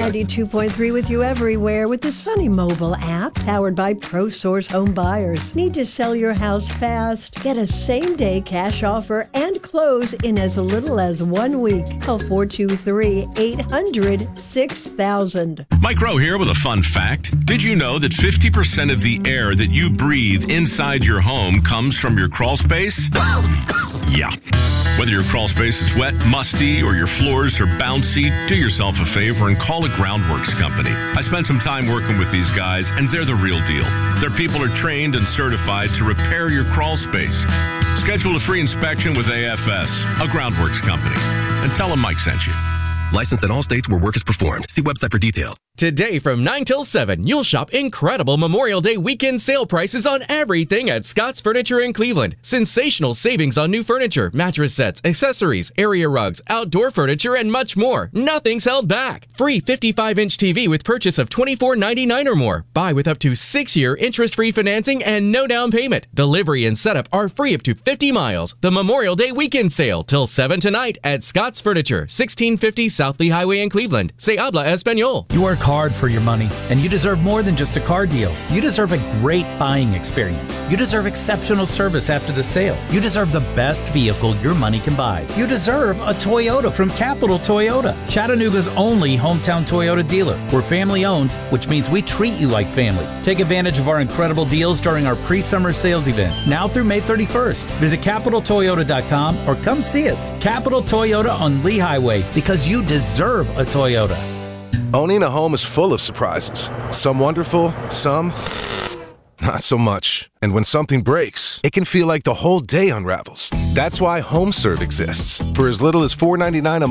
92.3 with you everywhere with the Sunny Mobile app, powered by ProSource Home Buyers. Need to sell your house fast? Get a same-day cash offer and close in as little as 1 week. Call 423-800-6000. Mike Rowe here with a fun fact. Did you know that 50% of the air that you breathe inside your home comes from your crawl space? Yeah. Whether your crawl space is wet, musty, or your floors are bouncy, do yourself a favor and call a Groundworks company. I spent some time working with these guys, and they're the real deal. Their people are trained and certified to repair your crawl space. Schedule a free inspection with AFS, a Groundworks company, and tell them Mike sent you. Licensed in all states where work is performed. See website for details. Today from 9 till 7, you'll shop incredible Memorial Day weekend sale prices on everything at Scott's Furniture in Cleveland. Sensational savings on new furniture, mattress sets, accessories, area rugs, outdoor furniture, and much more. Nothing's held back. Free 55-inch TV with purchase of $24.99 or more. Buy with up to 6-year interest-free financing and no down payment. Delivery and setup are free up to 50 miles. The Memorial Day weekend sale till 7 tonight at Scott's Furniture, 1650 South Lee Highway in Cleveland. Se habla español. You work hard for your money, and you deserve more than just a car deal. You deserve a great buying experience. You deserve exceptional service after the sale. You deserve the best vehicle your money can buy. You deserve a Toyota from Capital Toyota, Chattanooga's only hometown Toyota dealer. We're family owned, which means we treat you like family. Take advantage of our incredible deals during our pre-summer sales event, now through May 31st. Visit CapitalToyota.com or come see us. Capital Toyota on Lee Highway, because you deserve a Toyota. Owning a home is full of surprises. Some wonderful, some not so much. And when something breaks, it can feel like the whole day unravels. That's why HomeServe exists. For as little as $4.99 a